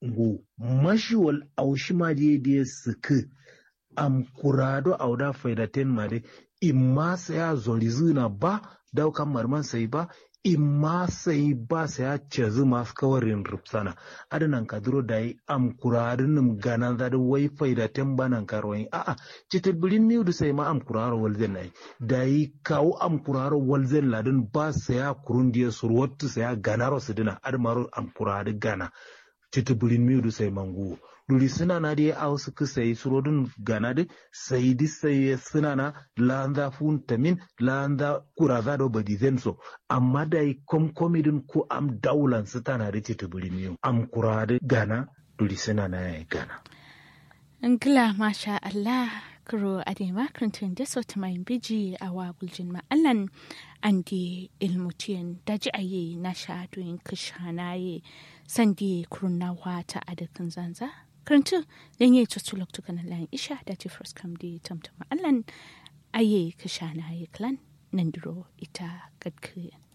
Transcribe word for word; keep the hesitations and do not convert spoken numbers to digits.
ngu mashiwal aushima de de suku am kurado auda faidaten made imma saya zolizuna ba daukan marman sai ba imma sai ba saya cezi masu kawarin rupsana adanan kaduro dai am kuradin ganan da wai faidaten banan karwai a a citibirin miu da sai ma am kuraro walzen nai dai kawo am kuraro walzen ladin ba saya kurun dia surwattu saya ganaro sidina admaro am kuradi gana citibirin miu da sai mangu luri suna na dai a wasu sai surodin gana da sai di sai suna na landa funtamin landa kuraza da badi zenso amma dai komkomidin ko am daulan su tana da citibirin miu am kuradi gana luri suna na ya gana. Ngila masha Allah kuro adema krantun da sota mai biji a waguljin ma'allan an di ilmutiyan daji aye na shadoyin kashanaye sandi kuruna wata adakin zanza krantun dan yayi tutulok tukan lan isha da ti first come di tamtama allan aye kashanaye clan nandiro ita gadkiyan